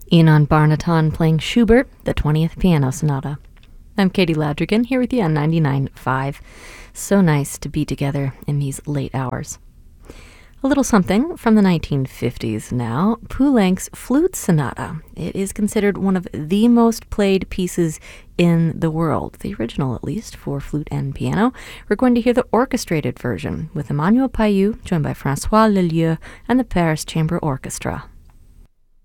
Inon Barnaton playing Schubert, the 20th Piano Sonata. I'm Katie Ladrigan here with you on 99.5. So nice to be together in these late hours. A little something from the 1950s now, Poulenc's Flute Sonata. It is considered one of the most played pieces in the world, the original at least, for flute and piano. We're going to hear the orchestrated version with Emmanuel Payou, joined by François Lellieu and the Paris Chamber Orchestra.